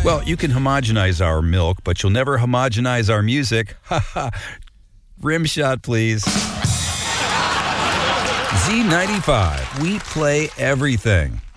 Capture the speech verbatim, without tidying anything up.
Well, you can homogenize our milk, but you'll never homogenize our music. Ha ha. Rim shot, please. Z ninety-five. We play everything.